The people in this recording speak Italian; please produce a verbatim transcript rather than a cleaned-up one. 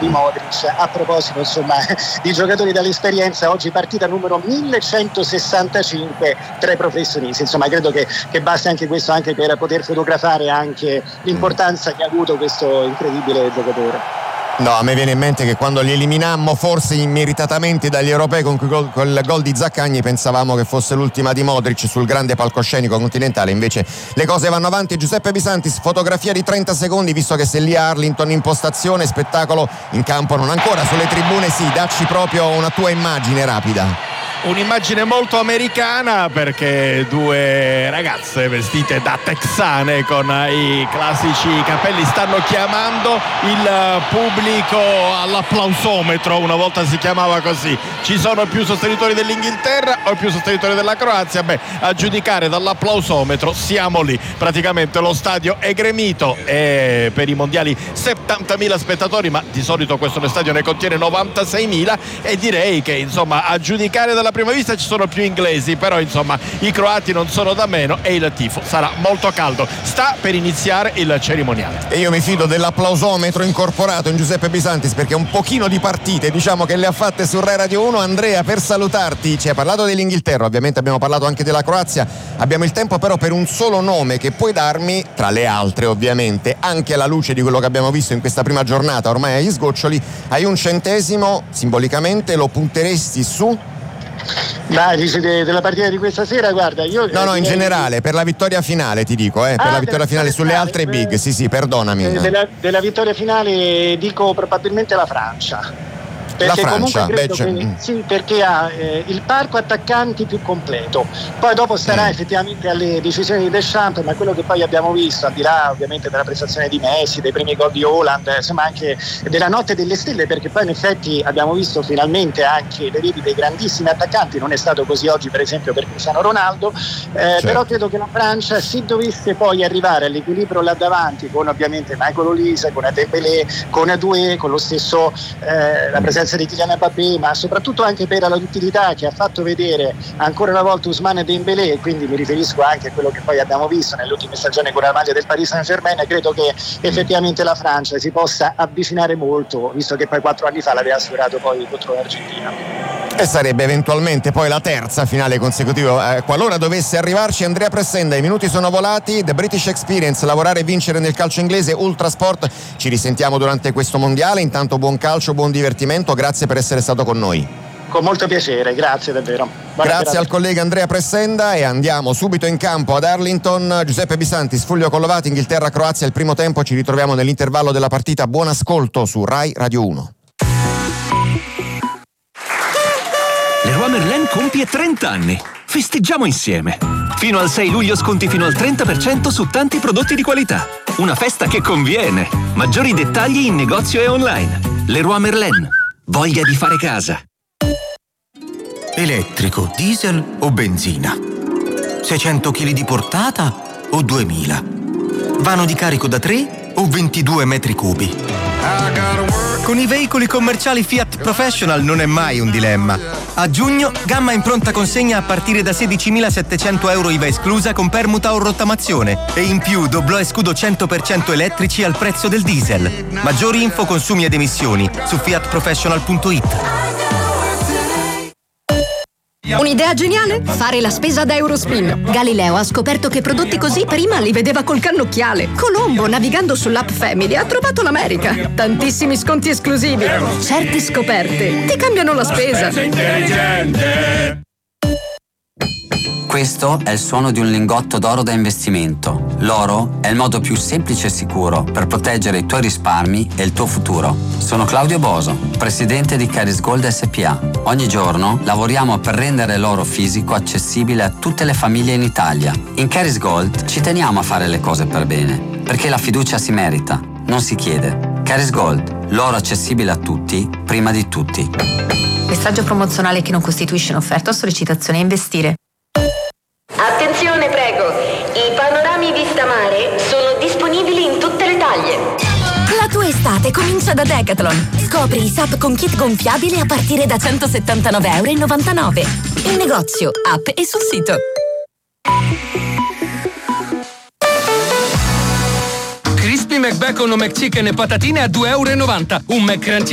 di Modric. A proposito insomma di giocatori dall'esperienza, oggi partita numero millecentosessantacinque tra i professionisti, insomma credo che, che basti anche questo anche per poter fotografare anche l'importanza che ha avuto questo incredibile giocatore. No, a me viene in mente che quando li eliminammo forse immeritatamente dagli europei con quel gol, gol di Zaccagni, pensavamo che fosse l'ultima di Modric sul grande palcoscenico continentale, invece le cose vanno avanti. Giuseppe Bisantis, fotografia di trenta secondi, visto che sei lì a Arlington, impostazione, spettacolo in campo, non ancora, sulle tribune sì, dacci proprio una tua immagine rapida. Un'immagine molto americana, perché due ragazze vestite da texane con i classici capelli stanno chiamando il pubblico all'applausometro, una volta si chiamava così. Ci sono più sostenitori dell'Inghilterra o più sostenitori della Croazia? Beh, a giudicare dall'applausometro siamo lì, praticamente lo stadio è gremito, e per i mondiali settantamila spettatori, ma di solito questo stadio ne contiene novantaseimila, e direi che insomma a giudicare dalla prima vista ci sono più inglesi, però insomma i croati non sono da meno e il tifo sarà molto caldo. Sta per iniziare il cerimoniale e io mi fido dell'applausometro incorporato in Giuseppe Bisantis, perché un pochino di partite diciamo che le ha fatte su Rai Radio uno. Andrea, per salutarti, ci hai parlato dell'Inghilterra, ovviamente abbiamo parlato anche della Croazia, abbiamo il tempo però per un solo nome che puoi darmi, tra le altre ovviamente, anche alla luce di quello che abbiamo visto in questa prima giornata ormai agli sgoccioli. Hai un centesimo, simbolicamente lo punteresti su? Dai, dici de, della partita di questa sera, guarda, io no no in generale per la vittoria finale ti dico, eh, per ah, la vittoria finale sulle finale, altre big, sì sì, perdonami. Della, della vittoria finale dico probabilmente la Francia. Perché la Francia, beh, che, sì, perché ha eh, il parco attaccanti più completo, poi dopo starà mm. effettivamente alle decisioni di Deschamps, ma quello che poi abbiamo visto, al di là ovviamente della prestazione di Messi, dei primi gol di Haaland, insomma anche della notte delle stelle, perché poi in effetti abbiamo visto finalmente anche le reti dei grandissimi attaccanti, non è stato così oggi per esempio per Cristiano Ronaldo, eh, certo. Però credo che la Francia, se dovesse poi arrivare all'equilibrio là davanti con ovviamente Michael Olise, con Dembélé, con Doué, con lo stesso eh, la presenza di Kylian Mbappé, ma soprattutto anche per la utilità che ha fatto vedere ancora una volta Ousmane Dembélé, e quindi mi riferisco anche a quello che poi abbiamo visto nelle ultime stagioni con la maglia del Paris Saint-Germain, credo che effettivamente la Francia si possa avvicinare molto, visto che poi quattro anni fa l'aveva sfiorato poi contro l'Argentina. E sarebbe eventualmente poi la terza finale consecutiva, eh, qualora dovesse arrivarci. Andrea Pressenda, i minuti sono volati. The British Experience, lavorare e vincere nel calcio inglese, Ultrasport. Ci risentiamo durante questo mondiale. Intanto buon calcio, buon divertimento, grazie per essere stato con noi. Con molto piacere, grazie davvero. Buona grazie serata. Al collega Andrea Pressenda, e andiamo subito in campo ad Arlington. Giuseppe Bisantis, Fulvio Collovati, Inghilterra-Croazia, il primo tempo. Ci ritroviamo nell'intervallo della partita. Buon ascolto su Rai Radio uno. Leroy Merlin compie trenta anni. Festeggiamo insieme. Fino al sei luglio sconti fino al trenta per cento su tanti prodotti di qualità. Una festa che conviene. Maggiori dettagli in negozio e online. Leroy Merlin. Voglia di fare casa. Elettrico, diesel o benzina? seicento chili di portata o duemila? Vano di carico da tre o ventidue metri cubi? Con i veicoli commerciali Fiat Professional non è mai un dilemma. A giugno, gamma in pronta consegna a partire da sedicimilasettecento euro I V A esclusa con permuta o rottamazione. E in più doblò e scudo cento per cento elettrici al prezzo del diesel. Maggiori info, consumi ed emissioni su fiat professional punto it. Un'idea geniale? Fare la spesa da Eurospin. Galileo ha scoperto che prodotti così prima li vedeva col cannocchiale. Colombo, navigando sull'app Family, ha trovato l'America. Tantissimi sconti esclusivi. Certe scoperte ti cambiano la spesa. Questo è il suono di un lingotto d'oro da investimento. L'oro è il modo più semplice e sicuro per proteggere i tuoi risparmi e il tuo futuro. Sono Claudio Boso, presidente di Caris Gold S P A. Ogni giorno lavoriamo per rendere l'oro fisico accessibile a tutte le famiglie in Italia. In Caris Gold ci teniamo a fare le cose per bene, perché la fiducia si merita, non si chiede. Caris Gold, l'oro accessibile a tutti, prima di tutti. Messaggio promozionale che non costituisce un'offerta o sollecitazione a investire. Attenzione, prego, i panorami vista mare sono disponibili in tutte le taglie. La tua estate comincia da Decathlon. Scopri i S U P con kit gonfiabile a partire da centosettantanove virgola novantanove euro. In negozio, app e sul sito. Crispy McBacon o McChicken e patatine a due virgola novanta euro. Un McCrunchy